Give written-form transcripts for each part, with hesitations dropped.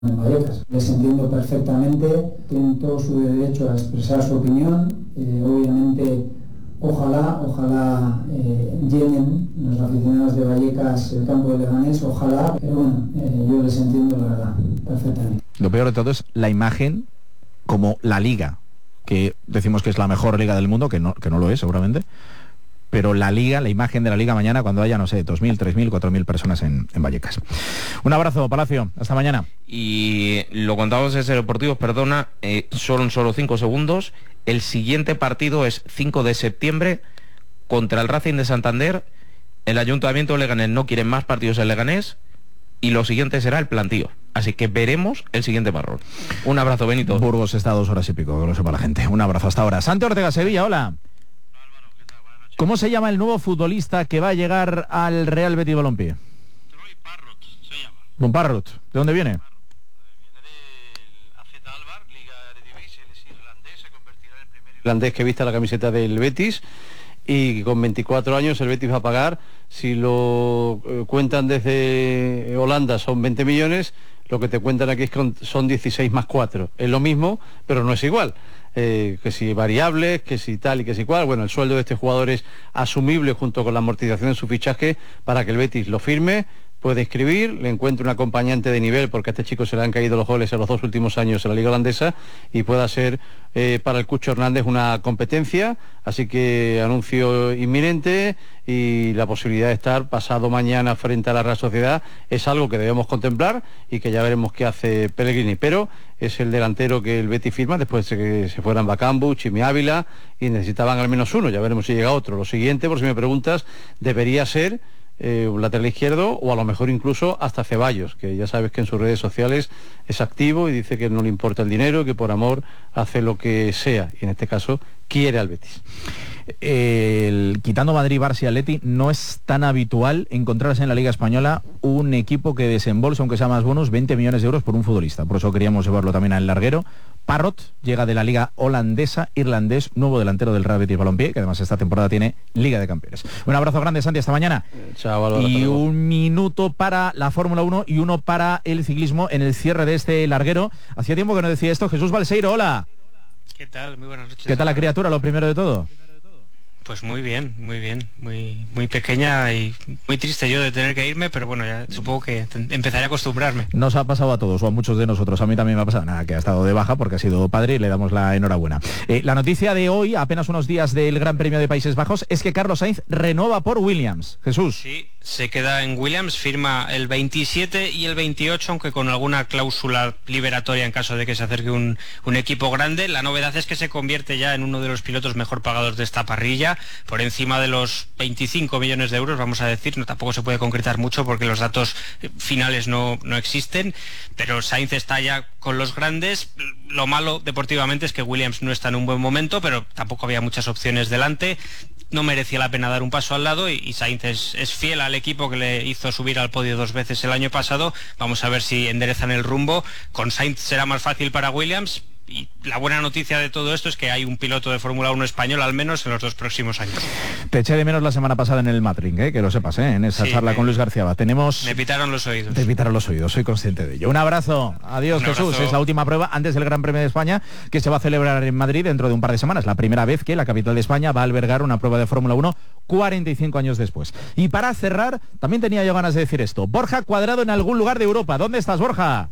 en Vallecas. Les entiendo perfectamente, tienen todo su derecho a expresar su opinión. Obviamente, ojalá llenen los aficionados de Vallecas el campo de Leganés, ojalá, pero bueno, yo les entiendo la verdad perfectamente. Lo peor de todo es la imagen como la liga, que decimos que es la mejor liga del mundo, que no lo es seguramente, pero la liga, la imagen de la liga mañana cuando haya, no sé, 2.000, 3.000, 4.000 personas en Vallecas. Un abrazo, Palacio, hasta mañana. Y lo contamos en Ser Deportivos, perdona, son solo 5 segundos. El siguiente partido es 5 de septiembre contra el Racing de Santander. El Ayuntamiento de Leganés no quiere más partidos en Leganés y lo siguiente será el plantío. Así que veremos el siguiente marrón. Un abrazo, Benito. Burgos está 2 horas y pico, que lo sepa la gente. Un abrazo hasta ahora. Santi Ortega, Sevilla, hola. ¿Cómo se llama el nuevo futbolista que va a llegar al Real Betis Balompié? Troy Parrott se llama. Don Parrott, ¿de dónde viene? Viene del AZ Alkmaar, Liga Eredivisie, él es irlandés, se convertirá en el primer irlandés que vista la camiseta del Betis, y con 24 años el Betis va a pagar, si lo cuentan desde Holanda son 20 millones, lo que te cuentan aquí es que son 16 más 4. Es lo mismo, pero no es igual. Que si variables, que si tal y que si cual. Bueno, el sueldo de este jugador es asumible junto con la amortización de su fichaje para que el Betis lo firme, puede inscribir, le encuentre un acompañante de nivel, porque a este chico se le han caído los goles en los 2 últimos años en la Liga Holandesa, y pueda ser para el Cucho Hernández una competencia. Así que anuncio inminente, y la posibilidad de estar pasado mañana frente a la Real Sociedad es algo que debemos contemplar y que ya veremos qué hace Pellegrini, pero es el delantero que el Betis firma después de que se fueran Bakambu, Chimi Ávila, y necesitaban al menos uno. Ya veremos si llega otro. Lo siguiente, por si me preguntas, debería ser un lateral izquierdo, o a lo mejor incluso hasta Ceballos, que ya sabes que en sus redes sociales es activo y dice que no le importa el dinero, que por amor hace lo que sea, y en este caso quiere al Betis. Quitando Madrid, Barça y Atleti, no es tan habitual encontrarse en la Liga Española un equipo que desembolsa, aunque sea más bonus, 20 millones de euros por un futbolista. Por eso queríamos llevarlo también al larguero. Parrott llega de la Liga Holandesa, irlandés, nuevo delantero del Real Betis Balompié, que además esta temporada tiene Liga de Campeones. Un abrazo grande, Santi, hasta mañana. Chao, Álvaro, y un minuto para la Fórmula 1 y uno para el ciclismo en el cierre de este larguero. Hacía tiempo que no decía esto. Jesús Balseiro, hola. ¿Qué tal? Muy buenas noches. ¿Qué tal la criatura, lo primero de todo? Pues muy bien, muy pequeña y muy triste yo de tener que irme, pero bueno, ya supongo que empezaré a acostumbrarme. Nos ha pasado a todos, o a muchos de nosotros. A mí también me ha pasado, nada, que ha estado de baja porque ha sido padre, y le damos la enhorabuena. La noticia de hoy, apenas unos días del Gran Premio de Países Bajos, es que Carlos Sainz renueva por Williams. Jesús. Sí, se queda en Williams, firma el 27 y el 28, aunque con alguna cláusula liberatoria en caso de que se acerque un equipo grande. La novedad es que se convierte ya en uno de los pilotos mejor pagados de esta parrilla, por encima de los 25 millones de euros, vamos a decir. No, tampoco se puede concretar mucho porque los datos finales no existen, pero Sainz está ya con los grandes. Lo malo deportivamente es que Williams no está en un buen momento, pero tampoco había muchas opciones delante. No merecía la pena dar un paso al lado, y Sainz es fiel al equipo que le hizo subir al podio 2 veces el año pasado. Vamos a ver si enderezan el rumbo. Con Sainz será más fácil para Williams, y la buena noticia de todo esto es que hay un piloto de Fórmula 1 español al menos en los 2 próximos años. Te eché de menos la semana pasada en el Matring, que lo sepas, en esa charla con Luis García. Me pitaron los oídos. Te pitaron los oídos, soy consciente de ello. Un abrazo, adiós, Jesús. Es la última prueba antes del Gran Premio de España, que se va a celebrar en Madrid dentro de un par de semanas. La primera vez que la capital de España va a albergar una prueba de Fórmula 1 45 años después. Y para cerrar, también tenía yo ganas de decir esto. Borja Cuadrado en algún lugar de Europa. ¿Dónde estás, Borja?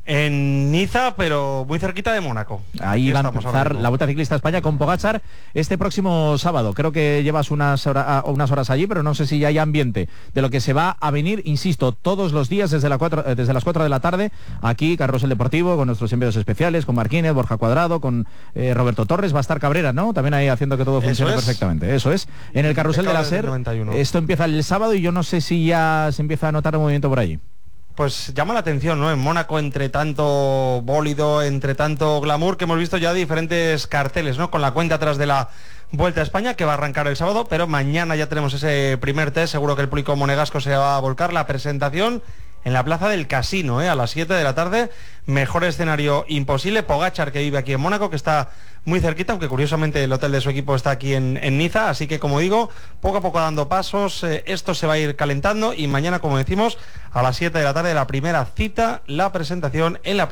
En Niza, pero muy cerquita de Mónaco. Ahí va a empezar la Vuelta Ciclista a España con Pogačar este próximo sábado. Creo que llevas unas horas allí, pero no sé si ya hay ambiente de lo que se va a venir, insisto, todos los días desde las 4 de la tarde, aquí, Carrusel Deportivo, con nuestros enviados especiales, con Marquínez, Borja Cuadrado, con Roberto Torres. Va a estar Cabrera, ¿no? También ahí haciendo que todo funcione perfectamente. Eso es. En el Carrusel de la SER, esto empieza el sábado, y yo no sé si ya se empieza a notar un movimiento por ahí. Pues llama la atención, ¿no? En Mónaco, entre tanto bólido, entre tanto glamour, que hemos visto ya diferentes carteles, ¿no? Con la cuenta atrás de la Vuelta a España, que va a arrancar el sábado, pero mañana ya tenemos ese primer test. Seguro que el público monegasco se va a volcar. La presentación en la plaza del Casino, a las 7 de la tarde. Mejor escenario imposible. Pogačar, que vive aquí en Mónaco, que está muy cerquita, aunque curiosamente el hotel de su equipo está aquí en Niza, así que como digo, poco a poco dando pasos, esto se va a ir calentando y mañana, como decimos, a las 7 de la tarde la primera cita, la presentación en la